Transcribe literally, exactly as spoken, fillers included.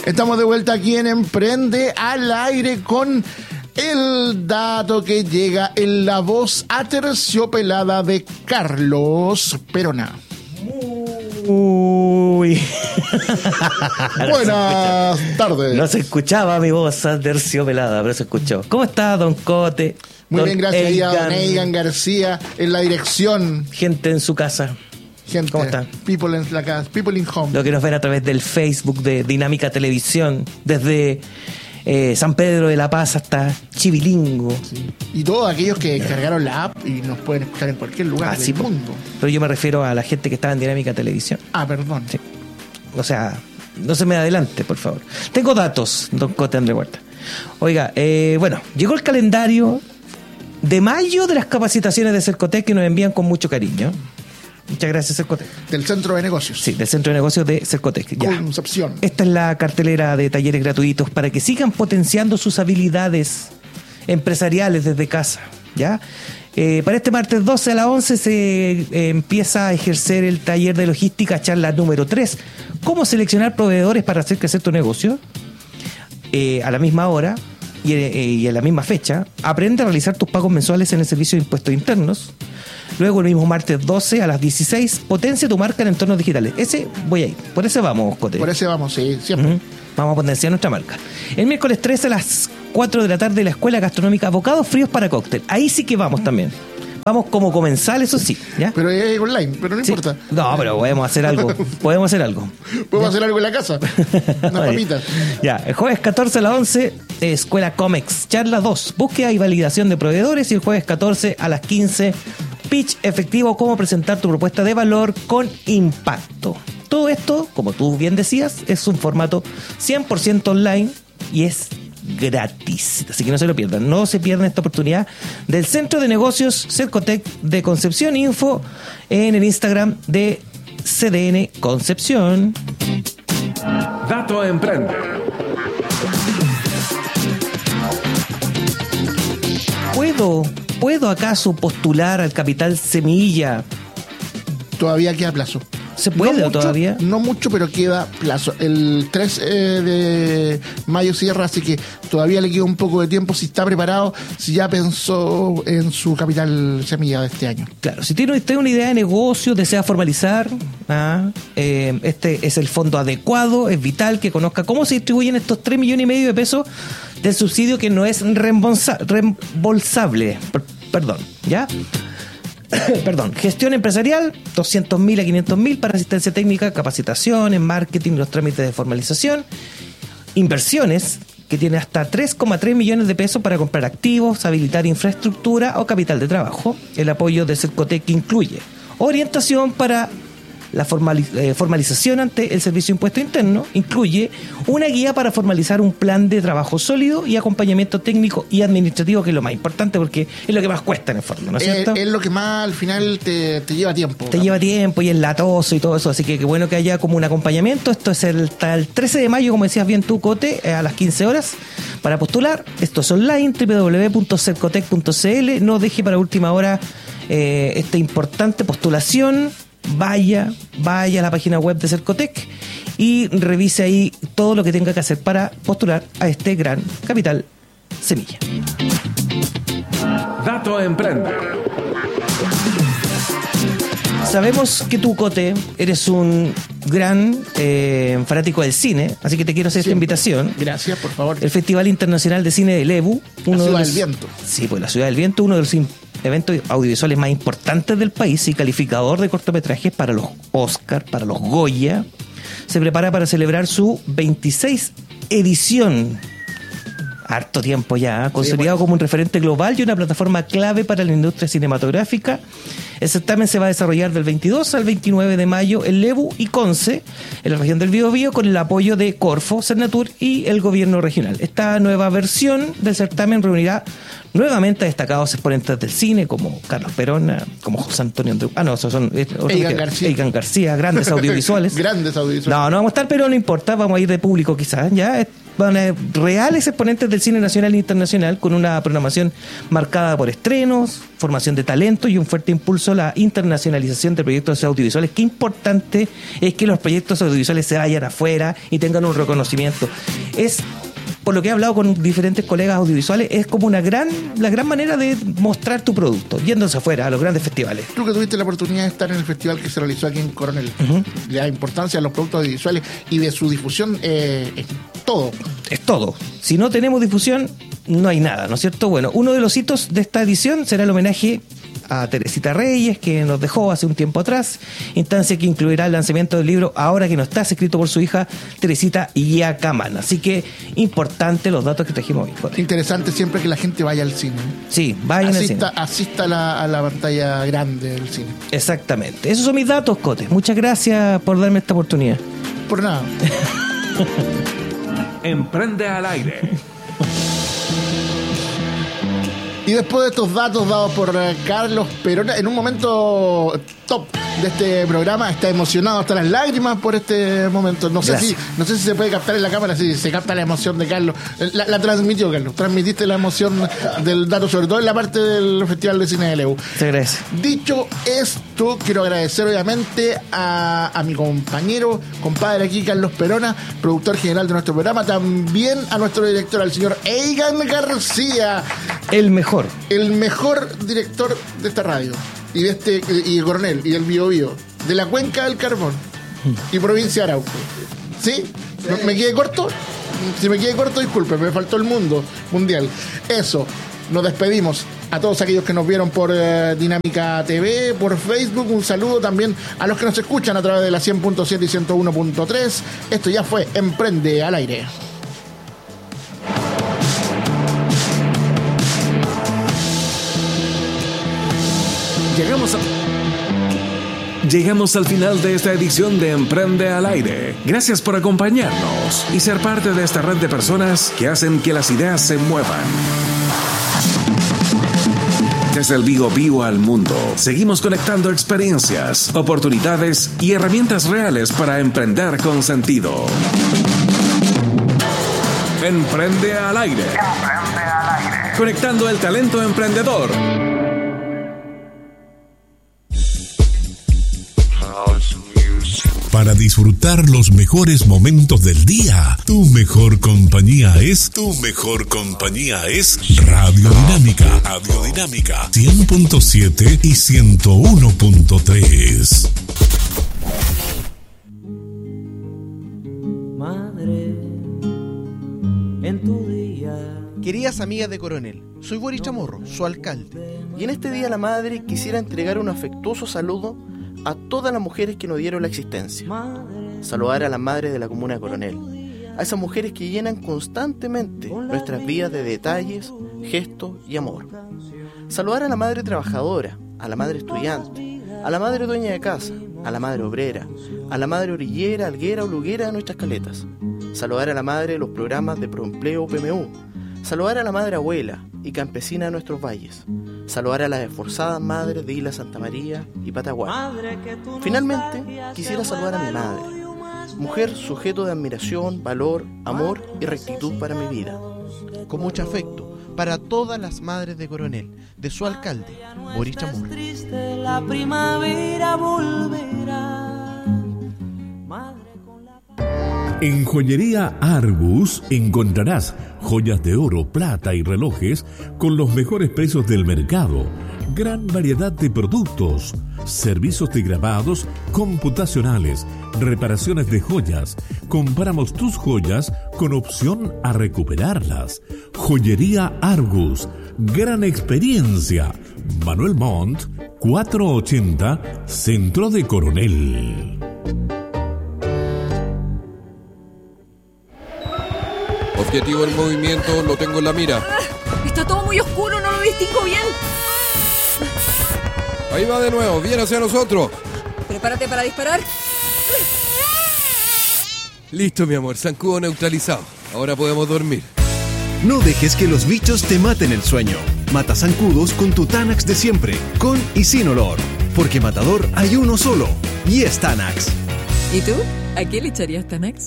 Estamos de vuelta aquí en Emprende al Aire con el dato que llega en la voz aterciopelada de Carlos Perona. Uy. Buenas tardes. No se escuchaba mi voz aterciopelada, pero se escuchó. ¿Cómo está, don Cote? Muy don bien, gracias Eigan, a don Eigan García en la dirección. Gente en su casa. Gente, ¿Cómo están? People en la casa, people in home. Lo que nos ven a través del Facebook de Dinámica Televisión, desde eh, San Pedro de la Paz hasta Chivilingo. Sí. Y todos aquellos que descargaron la app y nos pueden escuchar en cualquier lugar Ah, del sí, mundo. Pero yo me refiero a la gente que estaba en Dinámica Televisión. Ah, perdón. Sí. O sea, no se me adelante, por favor. Tengo datos, don Cote André Huerta. Oiga, eh, bueno, llegó el calendario de mayo de las capacitaciones de Cercotec que nos envían con mucho cariño. Muchas gracias, Cercotec. Del Centro de Negocios. Sí, del Centro de Negocios de Cercotec. Ya. Concepción. Esta es la cartelera de talleres gratuitos para que sigan potenciando sus habilidades empresariales desde casa. ¿Ya? Eh, para este martes doce a las once se eh, empieza a ejercer el taller de logística, charla número tres. ¿Cómo seleccionar proveedores para hacer crecer tu negocio? Eh, a la misma hora y, eh, y a la misma fecha, aprende a realizar tus pagos mensuales en el servicio de impuestos internos. Luego, el mismo martes doce a las dieciséis, potencia tu marca en entornos digitales. Ese voy a ir. Por ese vamos, Cote. Por ese vamos, sí, siempre. Uh-huh. Vamos a potenciar nuestra marca. El miércoles trece a las cuatro de la tarde, la Escuela Gastronómica Bocados Fríos para Cóctel. Ahí sí que vamos también. Vamos como comensal, eso sí, ¿ya? Pero es online, pero no Sí. importa. No, pero podemos hacer algo. Podemos hacer algo. Podemos hacer algo en la casa. Unas papitas. Ya, el jueves catorce a las once, eh, Escuela Comex, charla dos, búsqueda y validación de proveedores. Y el jueves catorce a las quince, pitch efectivo, cómo presentar tu propuesta de valor con impacto. Todo esto, como tú bien decías, es un formato cien por ciento online y es gratis, así que no se lo pierdan, no se pierdan esta oportunidad del Centro de Negocios Cercotec de Concepción. Info en el Instagram de C D N Concepción. Dato Emprende. ¿Puedo, ¿Puedo acaso postular al Capital Semilla? Todavía queda plazo. ¿Se puede no mucho, todavía? No mucho, pero queda plazo. El tres eh, de mayo cierra, así que todavía le queda un poco de tiempo si está preparado, si ya pensó en su capital semilla de este año. Claro, si tiene usted una idea de negocio, desea formalizar, ah, eh, este es el fondo adecuado, es vital que conozca cómo se distribuyen estos tres millones y medio de pesos del subsidio que no es reembolsa, reembolsable. Per, perdón, ¿ya? Perdón, gestión empresarial, doscientos mil a quinientos mil para asistencia técnica, capacitaciones, marketing, los trámites de formalización. Inversiones, que tiene hasta tres coma tres millones de pesos para comprar activos, habilitar infraestructura o capital de trabajo. El apoyo de Cercotec incluye orientación para la formaliz- eh, formalización ante el Servicio de Impuesto Interno, incluye una guía para formalizar un plan de trabajo sólido y acompañamiento técnico y administrativo, que es lo más importante porque es lo que más cuesta en el fondo, ¿no es Es, cierto? es lo que más al final te, te lleva tiempo. Te ¿no? lleva tiempo y es latoso y todo eso, así que qué bueno que haya como un acompañamiento. Esto es el, el trece de mayo, como decías bien tú, Cote, a las quince horas para postular. Esto es online, doble u doble u doble u punto cercotec punto c l. No deje para última hora eh, esta importante postulación. Vaya, vaya a la página web de Cercotec y revise ahí todo lo que tenga que hacer para postular a este gran capital semilla. Dato Emprende. Sabemos que tú, Cote, eres un gran eh, fanático del cine, así que te quiero hacer esta Siempre. invitación. Gracias, por favor. El Festival Internacional de Cine de Lebu. La uno Ciudad de los, del Viento. Sí, pues la Ciudad del Viento, uno de los eventos audiovisuales más importantes del país y calificador de cortometrajes para los Oscar, para los Goya. Se prepara para celebrar su veintiséis edición. Harto tiempo ya, consolidado Sí, bueno. como un referente global y una plataforma clave para la industria cinematográfica. El certamen se va a desarrollar del veintidós al veintinueve de mayo en Lebu y Conce, en la región del Biobío, con el apoyo de Corfo, Cernatur y el gobierno regional. Esta nueva versión del certamen reunirá nuevamente a destacados exponentes del cine como Carlos Perona, como José Antonio Andreu. Ah, no, esos son eh, otros Eigan que- García. Eigan García, grandes audiovisuales. Grandes audiovisuales. No, no vamos a estar, pero no importa, vamos a ir de público quizás, ¿ya? van a reales exponentes del cine nacional e internacional, con una programación marcada por estrenos, formación de talento y un fuerte impulso a la internacionalización de proyectos audiovisuales. Qué importante es que los proyectos audiovisuales se vayan afuera y tengan un reconocimiento. Es, por lo que he hablado con diferentes colegas audiovisuales, es como una gran, la gran manera de mostrar tu producto, yéndose afuera a los grandes festivales. Tú que tuviste la oportunidad de estar en el festival que se realizó aquí en Coronel, uh-huh. La importancia de los productos audiovisuales y de su difusión eh, es todo. Es todo. Si no tenemos difusión, no hay nada, ¿no es cierto? Bueno, uno de los hitos de esta edición será el homenaje a Teresita Reyes, que nos dejó hace un tiempo atrás, instancia que incluirá el lanzamiento del libro Ahora que no estás, escrito por su hija Teresita Yacaman. Así que importante los datos que trajimos hoy. Joder. Interesante siempre que la gente vaya al cine. Sí, vayan asista, al cine. Asista a la, a la pantalla grande del cine. Exactamente. Esos son mis datos, Cote. Muchas gracias por darme esta oportunidad. Por nada. Emprende al aire. Y después de estos datos dados por uh, Carlos Perona, en un momento top de este programa, está emocionado hasta las lágrimas por este momento. No sé Gracias. si no sé si se puede captar en la cámara, si se capta la emoción de Carlos. La, la transmitió, Carlos. Transmitiste la emoción del dato, sobre todo en la parte del Festival de Cine de Leu. Te agradezco. Dicho esto, quiero agradecer obviamente a, a mi compañero, compadre aquí, Carlos Perona, productor general de nuestro programa, también a nuestro director, al señor Eigan García. El mejor. El mejor director de esta radio. Y de este y de Coronel y del Bío Bío, de la Cuenca del Carbón y provincia de Arauco. ¿Sí? ¿Sí? ¿Me quedé corto? Si me quedé corto, disculpe, me faltó el mundo mundial. Eso, nos despedimos a todos aquellos que nos vieron por eh, Dinámica T V, por Facebook. Un saludo también a los que nos escuchan a través de la cien punto siete y ciento uno punto tres. Esto ya fue Emprende al Aire. Llegamos a... Llegamos al final de esta edición de Emprende al Aire. Gracias por acompañarnos y ser parte de esta red de personas que hacen que las ideas se muevan. Desde el Bío Bío al mundo, seguimos conectando experiencias, oportunidades y herramientas reales para emprender con sentido. Emprende al Aire. Emprende al Aire. Conectando el talento emprendedor. Para disfrutar los mejores momentos del día, tu mejor compañía es, tu mejor compañía es Radio Dinámica. Radio Dinámica cien punto siete y ciento uno punto tres. Madre, en tu día. Queridas amigas de Coronel, soy Boris Chamorro, su alcalde, y en este Día de la Madre quisiera entregar un afectuoso saludo a todas las mujeres que nos dieron la existencia. Saludar a las madres de la comuna de Coronel, a esas mujeres que llenan constantemente nuestras vidas de detalles, gestos y amor. Saludar a la madre trabajadora, a la madre estudiante, a la madre dueña de casa, a la madre obrera, a la madre orillera, alguera o luguera de nuestras caletas. Saludar a la madre de los programas de Proempleo P M U. Saludar a la madre abuela y campesina de nuestros valles. Saludar a las esforzadas madres de Isla Santa María y Pataguá. Finalmente, quisiera saludar a mi madre, mujer sujeto de admiración, valor, amor y rectitud para mi vida. Con mucho afecto, para todas las madres de Coronel, de su alcalde, Boris Chamorro. La primavera volverá. En Joyería Argus encontrarás joyas de oro, plata y relojes con los mejores precios del mercado, gran variedad de productos, servicios de grabados computacionales, reparaciones de joyas. Compramos tus joyas con opción a recuperarlas. Joyería Argus, gran experiencia. Manuel Montt, cuatrocientos ochenta, Centro de Coronel. Objetivo en movimiento, lo tengo en la mira. Está todo muy oscuro, no lo distingo bien. Ahí va de nuevo, viene hacia nosotros. Prepárate para disparar. Listo, mi amor, zancudo neutralizado. Ahora podemos dormir. No dejes que los bichos te maten el sueño. Mata zancudos con tu Tanax de siempre, con y sin olor. Porque matador hay uno solo, y es Tanax. ¿Y tú? ¿A qué le echarías Tanax?